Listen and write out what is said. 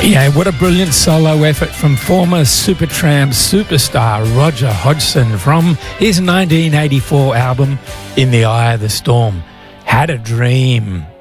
Yeah, what a brilliant solo effort from former Supertramp superstar Roger Hodgson from his 1984 album In the Eye of the Storm. Had a Dream.